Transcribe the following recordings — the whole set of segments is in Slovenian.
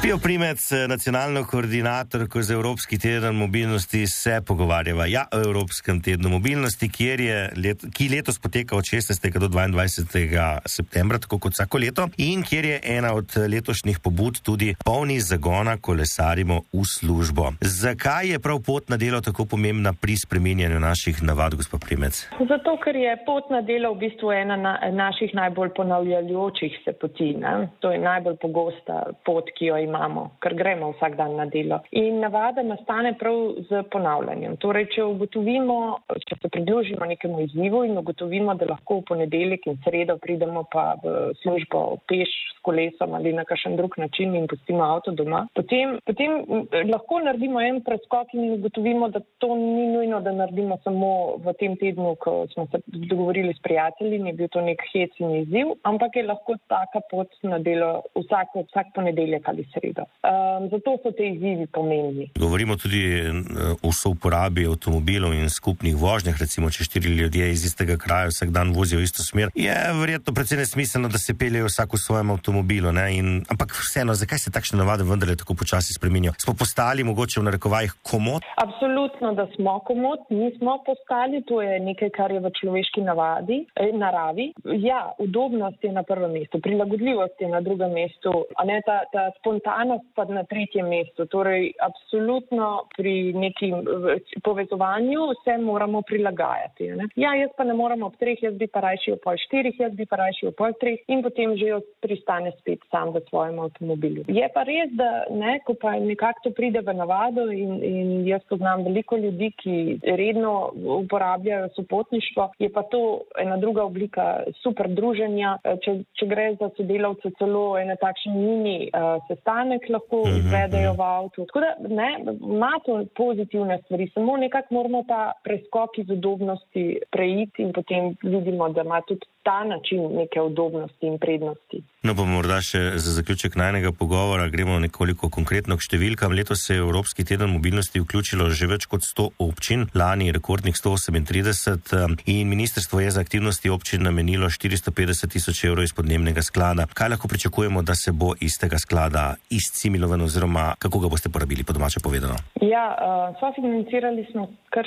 Pia Primec, nacionalno koordinatorko za Evropski teden mobilnosti, se pogovarjava o Evropskem tednu mobilnosti, ki letos poteka od 16. do 22. septembra, tako kot vsako leto, in kjer je ena od letošnjih pobud tudi polni zagona kolesarimo v službo. Zakaj je prav pot na delo tako pomembna pri spreminjanju naših navad, gospod Primec? Zato, ker je pot na delo v bistvu ena naših najbolj ponavljajočih se poti. Ne? To je najbolj pogosta pot, ki jo imamo, ker gremo vsak dan na delo. In navada nastane prav z ponavljanjem. Torej, če se pridružimo nekemu izzivu in ugotovimo, da lahko v ponedeljek in sredo pridemo pa v službo peš, s kolesom ali na kakšen drug način in pustimo avto doma, potem lahko naredimo en preskok in ugotovimo, da to ni nujno, da naredimo samo v tem tednu, ko smo se dogovorili s prijatelji, je bil to nek hecin izziv, ampak je lahko taka pot na delo vsak ponedeljek ali sredo. Zato so te izzivi pomembni. Govorimo tudi o souporabi avtomobilov in skupnih vožnjah, recimo, če 4 ljudje iz istega kraja vsak dan vozijo v isto smer, je verjetno precej nesmiselno, da se peljejo vsak v svojem avtomobilu, ne? Ampak vseeno, zakaj se takšne navade vendarle tako počasi spreminjajo? Smo postali mogoče v narekovajih komot? Absolutno, da smo komot, nismo postali, to je nekaj, kar je v človeški naravi. Ja, udobnost je na prvem mestu, prilagodljivost je na drugem mestu, a ne ta spontanost pa na tretjem mestu. Torej, absolutno pri nekim povezovanju se moramo prilagajati. Ne? Ja, jaz pa ne moram ob 3, jaz bi pa rajši ob 3:30, jaz bi pa rajši ob 2:30 in potem že pristane spet sam v svojem avtomobilu. Je pa res, da ko pa nekako to pride v navado in jaz poznam veliko ljudi, ki redno uporabljajo sopotništvo, je pa to ena druga oblika super druženja. Če gre za sodelavce, celo ena takšen mini sestanek lahko izvedejo v avtu. Tako da ima to pozitivne stvari, samo nekako moramo ta preskok iz udobnosti preiti in potem vidimo, da ima tudi ta način neke udobnosti in prednosti. No, pa morda še za zaključek najnega pogovora gremo nekoliko konkretno k številkam. Letos se je Evropski teden mobilnosti vključilo že več kot 100 občin, lani rekordnih 138 in ministrstvo je za aktivnosti občin namenilo 450 tisoč evrov iz podnebnega sklada. Kaj lahko pričakujemo, da se bo iz tega sklada izcimilo ven, oziroma kako ga boste porabili, po domače povedano? Ja, sofinancirali smo kar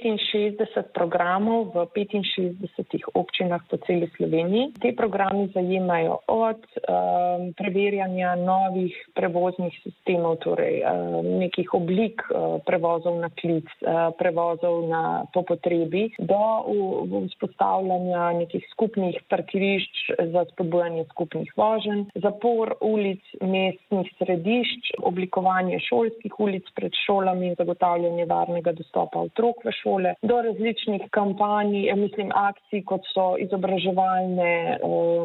65 programov v 65 občinah po celi Sloveniji. Te programi zajemajo od preverjanja novih prevoznih sistemov, torej nekih oblik prevozov na klic, prevozov po potrebi, do vzpostavljanja nekih skupnih parkirišč za spodbujanje skupnih voženj, zapor ulic mestnih središč, oblikovanje šolskih ulic pred šolami in zagotavljanje varnega dostopa otrok v šole, do različnih kampanj, akcij, kot so izobraževalne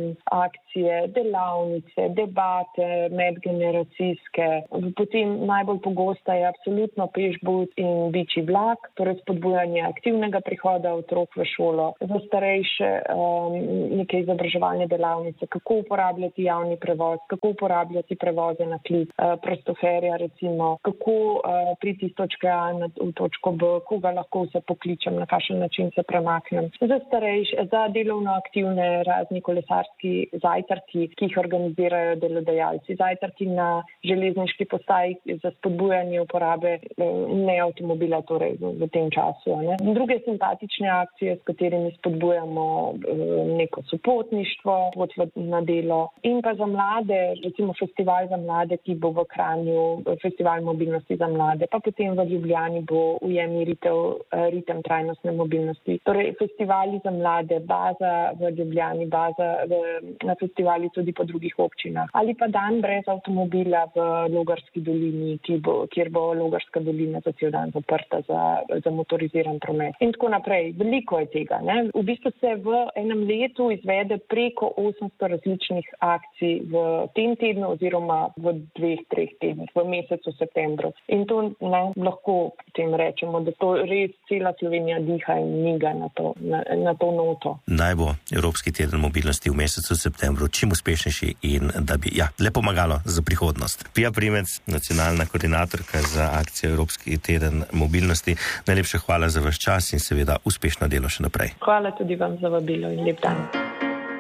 akcije, delavnice, debate medgeneracijske. Potem najbolj pogosta je absolutno pešbus in biči vlak, torej spodbujanje aktivnega prihoda otrok v šolo. Za starejše neke izobraževalne delavnice, kako uporabljati javni prevoz, kako uporabljati prevoze na klic, prostoferja recimo, kako priti iz točke A v točko B, koga lahko se pokličem, na kakšen način se premaknem. Za starejše, za delovno aktivne razni kolesarski zajtrki, ki jih organizirajo delodajalci, zajtrki na železniški postaji za spodbujanje uporabe neavtomobila, torej v tem času. Druge simpatične akcije, s katerimi spodbujamo neko sopotništvo, pot na delo, in pa za mlade, recimo festival za mlade, ki bo v Kranju, festival mobilnosti za mlade, pa potem v Ljubljani bo Ujemi ritem trajnostne mobilnosti. Torej festivali za mlade, baza v Ljubljani, baza na festivali tudi po drugih občinah. Ali pa dan brez avtomobila v Logarski dolini, kjer bo Logarska dolina za cel dan zaprta za motoriziran promet. In tako naprej. Veliko je tega. V bistvu se v enem letu izvede preko 800 različnih akcij v tem tednu oziroma v 2-3 tednih, v mesecu septembru. In to lahko potem rečemo, da to res cela Slovenija diha in miga na to noto. Naj bo Evropski teden mobilnosti v mesecu septembru čim uspešnejši in da bi le pomagalo za prihodnost. Pia Primec, nacionalna koordinatorka za akcijo Evropski teden mobilnosti. Najlepša hvala za vaš čas in seveda uspešno delo še naprej. Hvala tudi vam za vabilo in lep dan.